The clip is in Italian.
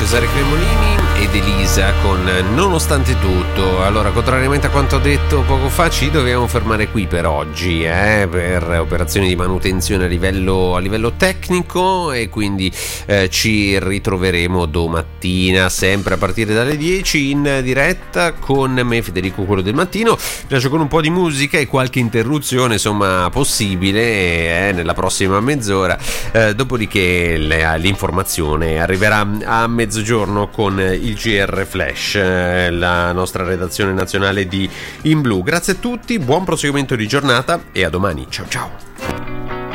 Cesare Cremolini ed Elisa con Nonostante tutto. Allora, contrariamente a quanto detto poco fa, ci dobbiamo fermare qui per oggi, per operazioni di manutenzione a livello tecnico, e quindi ci ritroveremo domattina sempre a partire dalle 10 in diretta con me, Federico, quello del mattino. Vi lascio con un po' di musica e qualche interruzione insomma possibile nella prossima mezz'ora, dopodiché l'informazione arriverà a mezzogiorno con il GR Flash, la nostra redazione nazionale di In Blu. Grazie a tutti, buon proseguimento di giornata e a domani. Ciao ciao.